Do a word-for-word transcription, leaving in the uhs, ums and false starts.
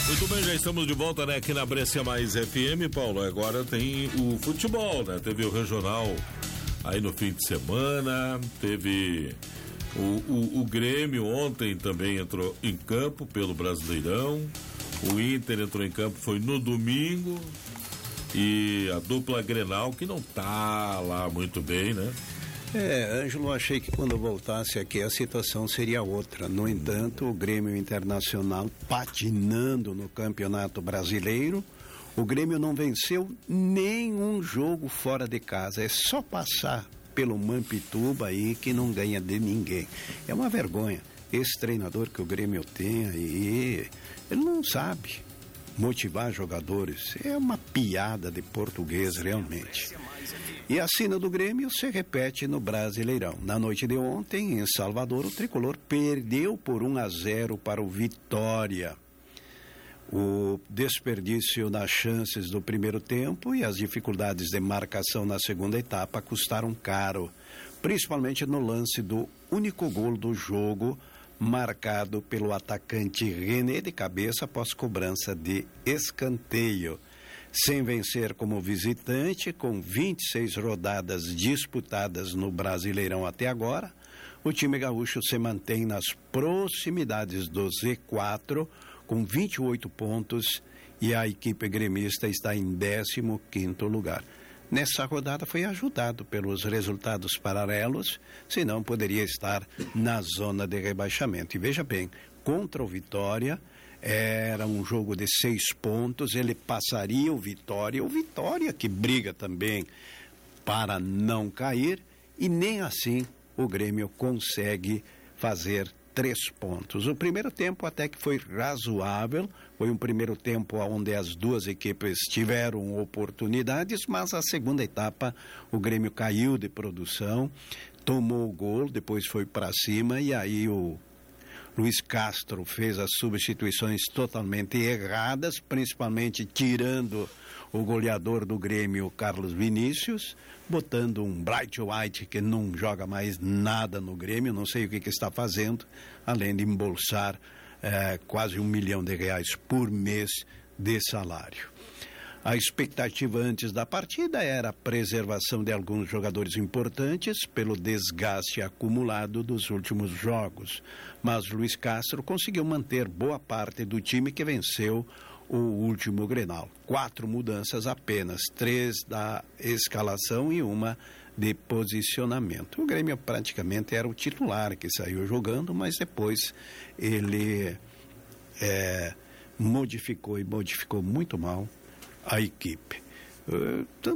Muito bem, já estamos de volta, né, aqui na Brescia Mais F M, Paulo. Agora tem o futebol, né? Teve o regional aí no fim de semana, teve o, o, o Grêmio ontem também entrou em campo pelo Brasileirão, o Inter entrou em campo, foi no domingo, e a dupla Grenal, que não tá lá muito bem, né? É, Ângelo, achei que quando voltasse aqui a situação seria outra. No entanto, o Grêmio Internacional patinando no Campeonato Brasileiro. O Grêmio não venceu nenhum jogo fora de casa. É só passar pelo Mampituba aí que não ganha de ninguém. É uma vergonha. Esse treinador que o Grêmio tem aí, ele não sabe motivar jogadores. É uma piada de português, realmente. E a sina do Grêmio se repete no Brasileirão. Na noite de ontem, em Salvador, o tricolor perdeu por um a zero para o Vitória. O desperdício nas chances do primeiro tempo e as dificuldades de marcação na segunda etapa custaram caro, principalmente no lance do único gol do jogo, marcado pelo atacante René de cabeça após cobrança de escanteio. Sem vencer como visitante, com vinte e seis rodadas disputadas no Brasileirão até agora, o time gaúcho se mantém nas proximidades do Z quatro, com vinte e oito pontos, e a equipe gremista está em décimo quinto lugar. Nessa rodada foi ajudado pelos resultados paralelos, senão poderia estar na zona de rebaixamento. E veja bem, contra o Vitória, era um jogo de seis pontos, ele passaria o Vitória, o Vitória que briga também para não cair, e nem assim o Grêmio consegue fazer três pontos. O primeiro tempo até que foi razoável, foi um primeiro tempo onde as duas equipes tiveram oportunidades, mas a segunda etapa o Grêmio caiu de produção, tomou o gol, depois foi para cima, e aí o Luiz Castro fez as substituições totalmente erradas, principalmente tirando o goleador do Grêmio, Carlos Vinícius, botando um Bright White que não joga mais nada no Grêmio, não sei o que, que está fazendo, além de embolsar eh, quase um milhão de reais por mês de salário. A expectativa antes da partida era a preservação de alguns jogadores importantes pelo desgaste acumulado dos últimos jogos, mas Luiz Castro conseguiu manter boa parte do time que venceu o último Grenal. Quatro mudanças apenas, três da escalação e uma de posicionamento. O Grêmio praticamente era o titular que saiu jogando, mas depois ele é, modificou e modificou muito mal a equipe. Uh,